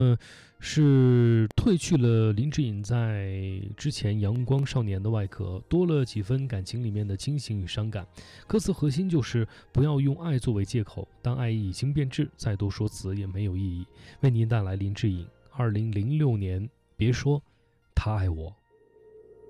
是褪去了林志颖在之前阳光少年的外壳，多了几分感情里面的清醒与伤感。歌词核心就是不要用爱作为借口，当爱意已经变质，再多说辞也没有意义。为您带来林志颖2006年别说他爱我。